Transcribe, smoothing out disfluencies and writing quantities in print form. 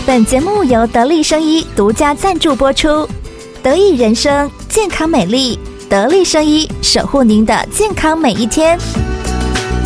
本节目由得力生医独家赞助播出，得意人生健康美丽，得力生医守护您的健康每一天。